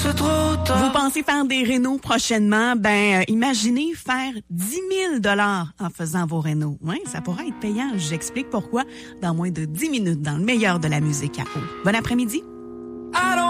Vous pensez faire des rénaux prochainement? Imaginez faire 10 000 $ en faisant vos rénaux. Ouais, ça pourrait être payant. J'explique pourquoi dans moins de 10 minutes dans le meilleur de la musique à eau. Bon après-midi.